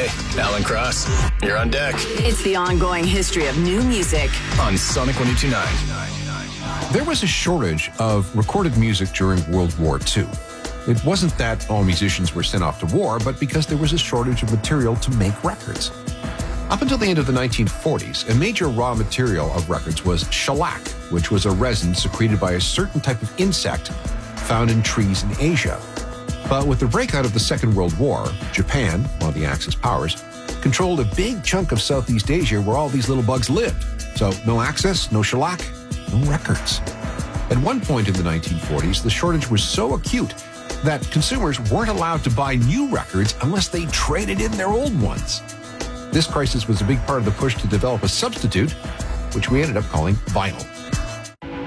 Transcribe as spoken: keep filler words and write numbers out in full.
Hey, Alan Cross, you're on deck. It's the ongoing history of new music on Sonic one oh two point nine. There was a shortage of recorded music during World War Two. It wasn't that all musicians were sent off to war, but because there was a shortage of material to make records. Up until the end of the nineteen forties, a major raw material of records was shellac, which was a resin secreted by a certain type of insect found in trees in Asia. But with the breakout of the Second World War, Japan, one of the Axis powers, controlled a big chunk of Southeast Asia where all these little bugs lived. So no access, no shellac, no records. At one point in the nineteen forties, the shortage was so acute that consumers weren't allowed to buy new records unless they traded in their old ones. This crisis was a big part of the push to develop a substitute, which we ended up calling vinyl.